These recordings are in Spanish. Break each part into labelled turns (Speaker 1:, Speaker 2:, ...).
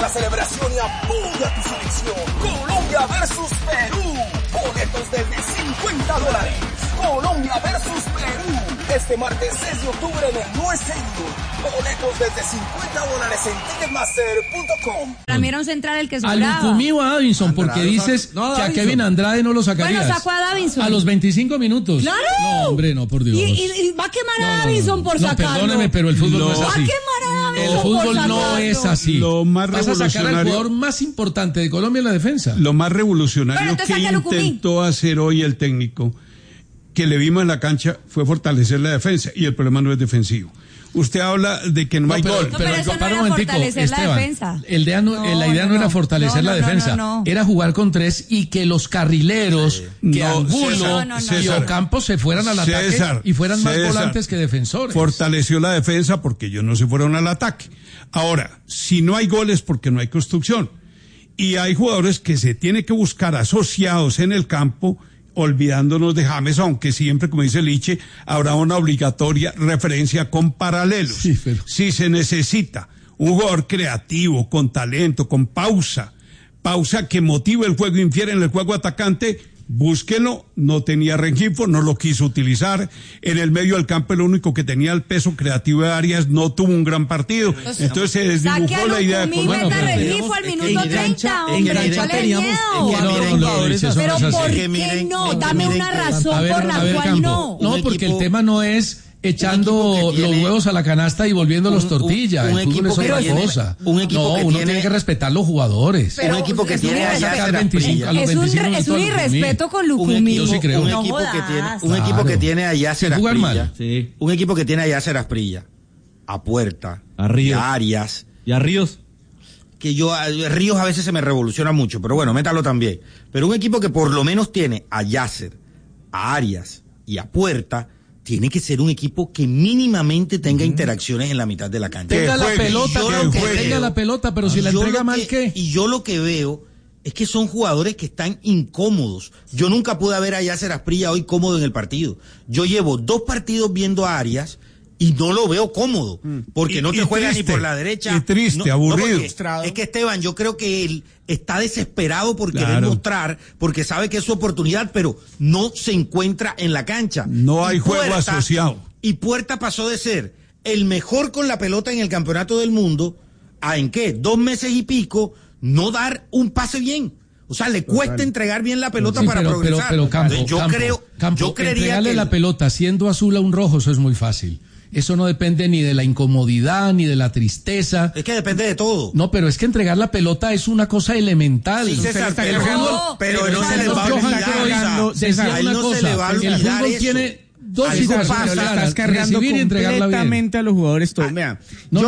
Speaker 1: la celebración y apoya tu selección. Colombia versus Perú. Boletos desde $50. Colombia versus Perú. Este martes 6 de octubre en el No Stadium. Boletos desde $50 en ticketmaster.com.
Speaker 2: Para mí era un central el que
Speaker 3: sobraba.
Speaker 2: sobraba.
Speaker 3: ¿A Lucumí o a Davinson? Porque dices que a Kevin Andrade no lo sacarías.
Speaker 2: Bueno, sacó a Davinson.
Speaker 3: A los 25 minutos.
Speaker 2: ¡Claro!
Speaker 3: No, hombre, no, por Dios.
Speaker 2: Y va a quemar a Davinson por sacarlo.
Speaker 3: No, perdóneme, pero el fútbol no es así.
Speaker 2: Va a quemar a Davinson.
Speaker 3: El fútbol no es así.
Speaker 4: Lo más
Speaker 3: Vas a sacar al
Speaker 4: revolucionario,
Speaker 3: jugador más importante de Colombia en la defensa.
Speaker 4: Lo más revolucionario que intentó hacer hoy el técnico, que le vimos en la cancha, fue fortalecer la defensa, y el problema no es defensivo. Usted habla de que no hay gol.
Speaker 2: Pero eso no era fortalecer la defensa.
Speaker 3: La idea no era fortalecer la defensa. Era jugar con tres y que los carrileros, que Angulo y Ocampo se fueran al ataque y fueran más volantes que defensores.
Speaker 4: Fortaleció la defensa porque ellos no se fueron al ataque. Ahora, si no hay goles porque no hay construcción. Y hay jugadores que se tiene que buscar asociados en el campo, olvidándonos de James, aunque siempre, como dice Liche, habrá una obligatoria referencia con paralelos.
Speaker 3: Sí, pero...
Speaker 4: Si se necesita un jugador creativo, con talento, con pausa que motive el juego, infiere en el juego atacante, búsquelo. No tenía Rengifo, no lo quiso utilizar. En el medio del campo, el único que tenía el peso creativo de Arias no tuvo un gran partido. Entonces se desdibujó la idea de
Speaker 2: Colombia. Rengifo al minuto 30, hombre, pero ¿por qué no? Dame una razón por la cual no.
Speaker 3: No, porque el tema no es echando los huevos a la canasta y volviéndolos tortilla. El fútbol es otra cosa. Uno tiene que respetar los jugadores.
Speaker 5: Un equipo que tiene a Yasser Asprilla.
Speaker 2: Es un irrespeto con Lucumí.
Speaker 3: Yo sí creo.
Speaker 5: Un equipo que tiene a Yasser Asprilla. Un equipo que tiene a Yasser Asprilla, a Puerta, a Arias.
Speaker 6: ¿Y a Ríos?
Speaker 5: Que Ríos a veces se me revoluciona mucho, pero bueno, métalo también. Pero un equipo que por lo menos tiene a Yasser, a Arias y a Puerta, tiene que ser un equipo que mínimamente tenga interacciones en la mitad de la cancha.
Speaker 3: Tenga la pelota, pero si la entrega mal, ¿qué?
Speaker 5: Y yo lo que veo es que son jugadores que están incómodos. Yo nunca pude ver a Yasser Asprilla hoy cómodo en el partido. Yo llevo 2 partidos viendo a Arias y no lo veo cómodo, porque no te juega ni por la derecha.
Speaker 4: Y triste, aburrido.
Speaker 5: Es que Esteban, yo creo que él está desesperado por querer mostrar, porque sabe que es su oportunidad, pero no se encuentra en la cancha.
Speaker 4: No hay juego asociado.
Speaker 5: Y Puerta pasó de ser el mejor con la pelota en el campeonato del mundo a, ¿en qué? 2 meses y pico, no dar un pase bien. O sea, le cuesta entregar bien la pelota para progresar.
Speaker 3: Pero Campo, yo creería entregarle la pelota siendo azul a un rojo, eso es muy fácil. Eso no depende ni de la incomodidad, ni de la tristeza.
Speaker 5: Es que depende de todo.
Speaker 3: No, pero es que entregar la pelota es una cosa elemental.
Speaker 5: Sí, César, pero no se le va a olvidar.
Speaker 3: El fútbol tiene dos situaciones claras:
Speaker 7: estás cargando completamente a los jugadores. Vea,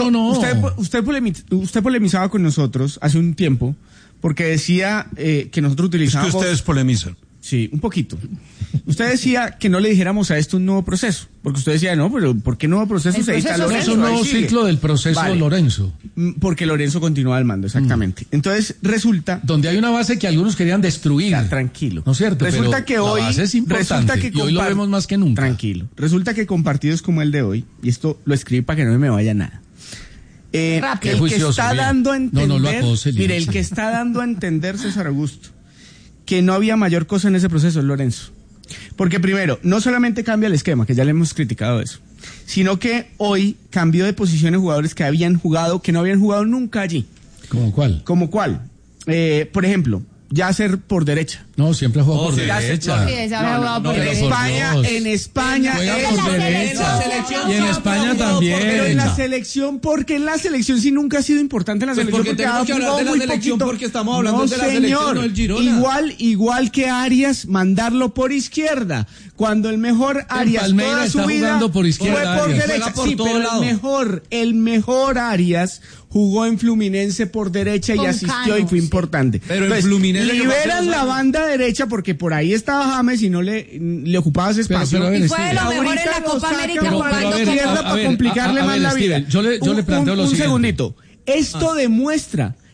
Speaker 7: usted polemizaba con nosotros hace un tiempo porque decía que nosotros utilizábamos...
Speaker 4: Es que ustedes polemizan.
Speaker 7: Sí, un poquito. Usted decía que no le dijéramos a esto un nuevo proceso, porque usted decía, no, pero ¿por qué nuevo proceso? Se edita Lorenzo.
Speaker 3: Es un nuevo ciclo del proceso Lorenzo.
Speaker 7: Porque Lorenzo continúa al mando, exactamente. Entonces, resulta...
Speaker 3: Donde hay una base que algunos querían destruir.
Speaker 7: Ya, tranquilo.
Speaker 3: ¿No es cierto?
Speaker 7: Resulta que hoy...
Speaker 3: La base es importante, y hoy lo vemos más que nunca.
Speaker 7: Tranquilo. Resulta que con partidos como el de hoy, y esto lo escribí para que no me vaya nada, el que está dando a entender... Mire, el que está dando a entender, César Augusto, que no había mayor cosa en ese proceso es Lorenzo. Porque primero, no solamente cambia el esquema, que ya le hemos criticado eso, sino que hoy cambió de posiciones jugadores que habían jugado, que no habían jugado nunca allí.
Speaker 3: ¿Cómo cuál?
Speaker 7: ¿Cómo cuál? Por ejemplo, Yasser por derecha.
Speaker 3: No, siempre ha jugado por derecha.
Speaker 7: En España
Speaker 3: juega por derecha. Y en España también.
Speaker 7: Pero en la selección, porque en la selección sí nunca ha sido importante en la selección.
Speaker 6: Porque tenemos que hablar de la selección porque estamos hablando de la selección, no del Girona.
Speaker 7: Igual que Arias, mandarlo por izquierda. Cuando el mejor Arias toda su vida
Speaker 3: por izquierda,
Speaker 7: fue por derecha. Sí, pero el mejor Arias jugó en Fluminense por derecha y asistió y fue importante.
Speaker 6: Pero en Fluminense
Speaker 7: liberan la banda derecha porque por ahí estaba James y no le ocupaba ese espacio.
Speaker 2: Pero y fue de lo mejor en la Copa América
Speaker 7: para complicarle más la vida.
Speaker 3: Yo le planteo lo siguiente.
Speaker 7: Un segundito. Esto demuestra